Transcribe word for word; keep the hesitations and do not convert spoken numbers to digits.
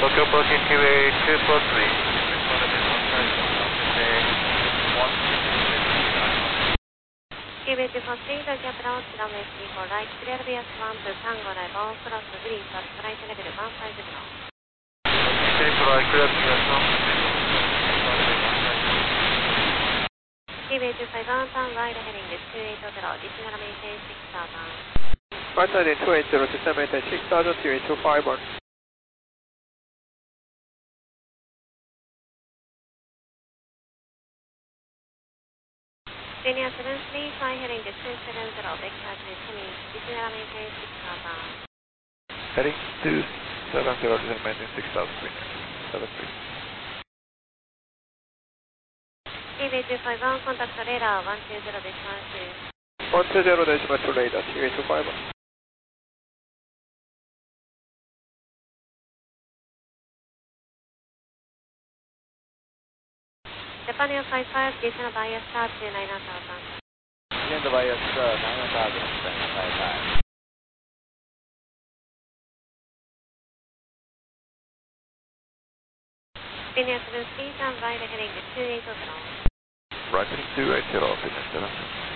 Tokyo approaching T V A two four three. T V A two four three, Tokyo approach, runway three four right, clear V S one to Tango level, cross green, start flight level one five zero. three four right, clear V S one. T V A two five one, turn right heading two eight zero, additional maintain six thousand. Right heading two eight zero, descend maintain six thousand, T V A two five one. Linear seven three five heading two seven zero, vector to Semi, additional maintain six thousand. Heading two seven zero, descend maintain six thousand, seven three. T V A two five one, contact radar one two zero, decimal two. one two zero, decimal two radar, T V A two five one. Japan Air five five, additional bias start to nine thousand. Agenda bias uh, nine thousand, five five. Linear seven three, turn right heading two eight zero. Right heading two eight zero, Finland seven.